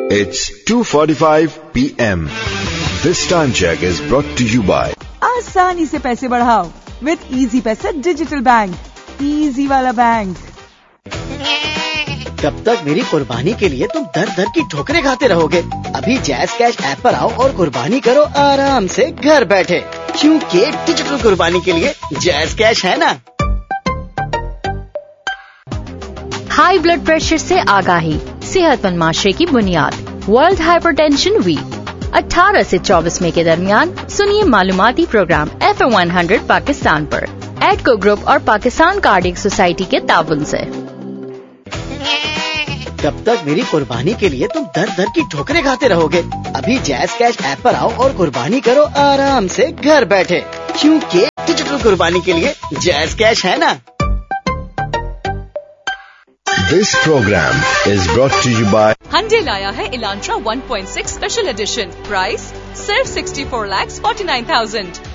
It's 2:45 p.m. This time check is brought to you by आसानी से पैसे बढ़ाओ विद इजी पैसा डिजिटल बैंक, इजी वाला बैंक। कब तक मेरी कुर्बानी के लिए तुम दर दर की ठोकरें खाते रहोगे? अभी जैज़ कैश ऐप पर आओ और कुर्बानी करो आराम से घर बैठे, क्योंकि डिजिटल कुर्बानी के लिए जैज़ कैश है ना। हाई ब्लड प्रेशर से आगाही, सेहतमंद माशरे की बुनियाद। वर्ल्ड हाइपरटेंशन वीक 18 से 24 मई के दरमियान सुनिए मालूमाती प्रोग्राम FM100 पाकिस्तान पर एडको ग्रुप और पाकिस्तान कार्डियक सोसाइटी के ताउन से। कब तक मेरी कुर्बानी के लिए तुम दर दर की ठोकरें खाते रहोगे? अभी जैज़ कैश ऐप पर आओ और कुर्बानी करो आराम से घर बैठे, क्योंकि डिजिटल कुर्बानी के लिए जैज़ कैश है ना। This program is brought to you by Hyundai लाया है Elantra 1.6 स्पेशल एडिशन, प्राइस सिर्फ 64,49,000।